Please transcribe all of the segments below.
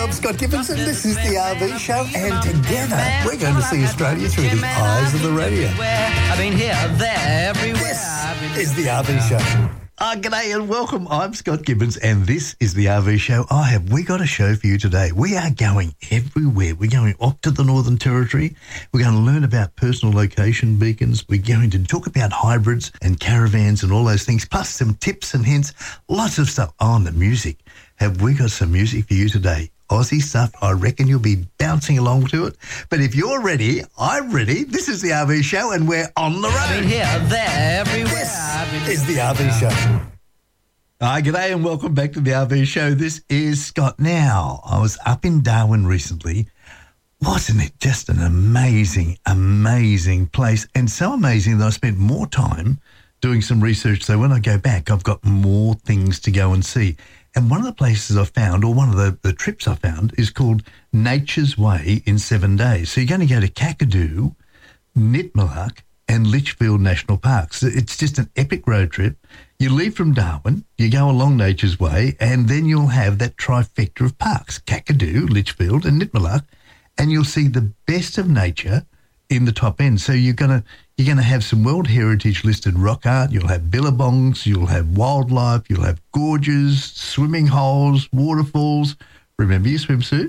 I'm Scott Gibbons and this is the RV Show, and together we're going to see Australia through the eyes of the radio. I've been here, there, everywhere. This is the RV Show. G'day and welcome. I'm Scott Gibbons and this is the RV Show. We got a show for you today. We are going everywhere. We're going up to the Northern Territory. We're going to learn about personal location beacons. We're going to talk about hybrids and caravans and all those things, plus some tips and hints, lots of stuff on the music. Have we got some music for you today? Aussie stuff. I reckon you'll be bouncing along to it. But if you're ready, I'm ready. This is the RV Show and we're on the road. I've been here, there, everywhere. This is the RV Show. G'day and welcome back to the RV Show. This is Scott. Now, I was up in Darwin recently. Wasn't it just an amazing, amazing place? And so amazing that I spent more time doing some research. So when I go back, I've got more things to go and see. And one of the places I found, or one of the trips I found, is called Nature's Way in 7 days. So you're going to go to Kakadu, Nitmiluk, and Litchfield National Parks. It's just an epic road trip. You leave from Darwin, you go along Nature's Way, and then you'll have that trifecta of parks, Kakadu, Litchfield, and Nitmiluk, and you'll see the best of nature in the top end. So you're gonna have some World Heritage listed rock art, you'll have billabongs, you'll have wildlife, you'll have gorges, swimming holes, waterfalls. Remember your swimsuit?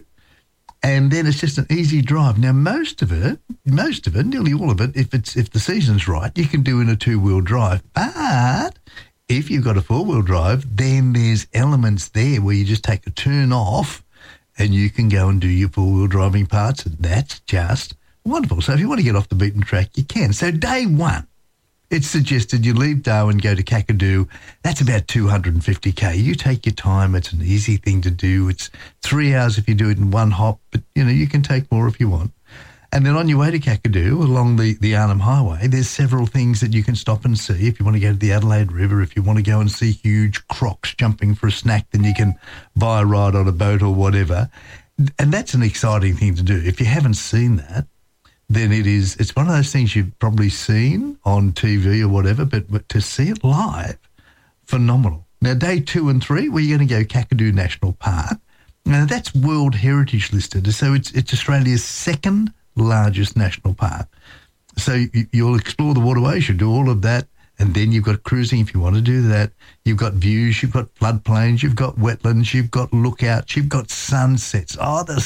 And then it's just an easy drive. Now most of it, nearly all of it, if the season's right, you can do in a 2-wheel drive. But if you've got a 4-wheel drive, then there's elements there where you just take a turn off and you can go and do your 4-wheel driving parts. And that's just wonderful. So if you want to get off the beaten track, you can. So day one, it's suggested you leave Darwin, go to Kakadu. That's about 250k. You take your time. It's an easy thing to do. It's 3 hours if you do it in one hop, but, you can take more if you want. And then on your way to Kakadu, along the Arnhem Highway, there's several things that you can stop and see. If you want to go to the Adelaide River, if you want to go and see huge crocs jumping for a snack, then you can buy a ride on a boat or whatever. And that's an exciting thing to do. If you haven't seen that, then it's one of those things you've probably seen on TV or whatever, but to see it live, phenomenal. Now, day 2 and 3, we're going to go Kakadu National Park. Now, that's World Heritage listed, so it's Australia's second largest national park. So you'll explore the waterways, you'll do all of that, and then you've got cruising if you want to do that. You've got views, you've got floodplains, you've got wetlands, you've got lookouts, you've got sunsets. Oh, the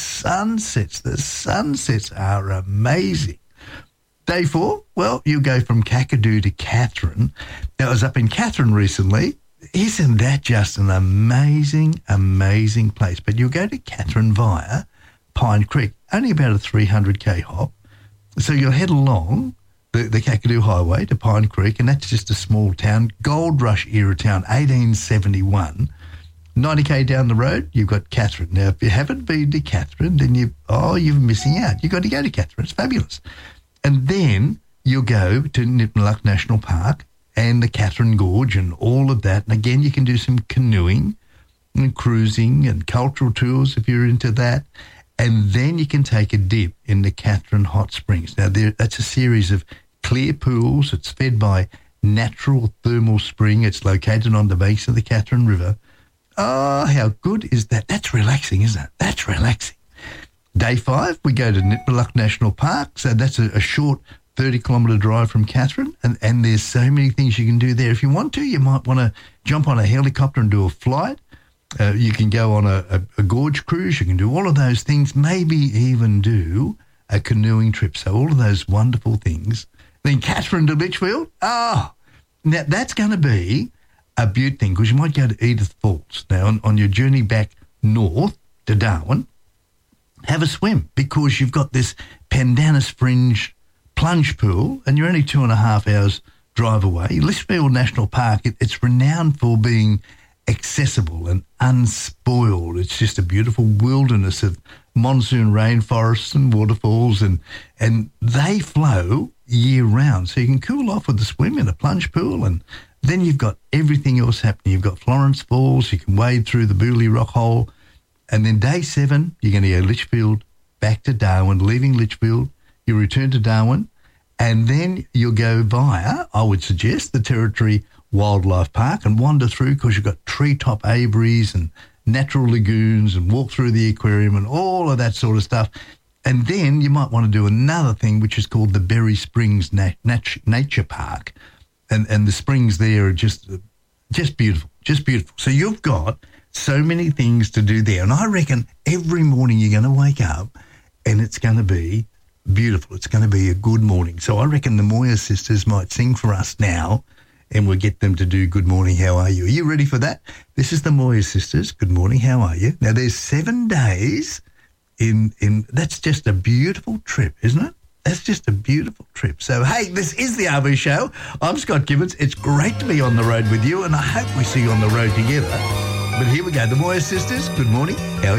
sunsets are amazing. Day 4, well, you go from Kakadu to Katherine. Now, I was up in Katherine recently. Isn't that just an amazing, amazing place? But you'll go to Katherine via Pine Creek, only about a 300k hop. So you'll head along the Kakadu Highway to Pine Creek, and that's just a small town, Gold Rush era town, 1871. 90k down the road, you've got Katherine. Now, if you haven't been to Katherine, then you're missing out. You've got to go to Katherine. It's fabulous. And then you'll go to Nitmiluk National Park and the Katherine Gorge and all of that. And again, you can do some canoeing and cruising and cultural tours if you're into that. And then you can take a dip in the Katherine Hot Springs. Now, that's a series of clear pools. It's fed by natural thermal spring. It's located on the banks of the Katherine River. Oh, how good is that? That's relaxing, isn't it? That's relaxing. Day 5, we go to Nitmiluk National Park. So that's a short 30-kilometre drive from Katherine. And there's so many things you can do there. If you want to, you might want to jump on a helicopter and do a flight. You can go on a gorge cruise. You can do all of those things, maybe even do a canoeing trip. So all of those wonderful things. Then Katherine to Litchfield. Now that's going to be a beaut thing because you might go to Edith Falls. Now on your journey back north to Darwin, have a swim because you've got this Pandanus Fringe plunge pool and you're only 2.5 hours drive away. Litchfield National Park, it's renowned for being accessible and unspoiled. It's just a beautiful wilderness of monsoon rainforests and waterfalls, and they flow year round. So you can cool off with a swim in a plunge pool, and then you've got everything else happening. You've got Florence Falls, you can wade through the Booley Rock Hole, and then day 7, you're going to go Litchfield back to Darwin, leaving Litchfield, you return to Darwin, and then you'll go via, I would suggest, the Territory Wildlife Park and wander through because you've got treetop aviaries and natural lagoons and walk through the aquarium and all of that sort of stuff. And then you might want to do another thing, which is called the Berry Springs Nature Park. And the springs there are just beautiful, just beautiful. So you've got so many things to do there. And I reckon every morning you're going to wake up and it's going to be beautiful. It's going to be a good morning. So I reckon the Moya sisters might sing for us now and we'll get them to do Good Morning, How Are You? Are you ready for that? This is the Moya sisters. Good morning, how are you? Now, there's 7 days in that's just a beautiful trip, isn't it? That's just a beautiful trip. So, hey, this is the RV Show. I'm Scott Gibbons. It's great to be on the road with you, and I hope we see you on the road together. But here we go. The Moya sisters, good morning. How are you?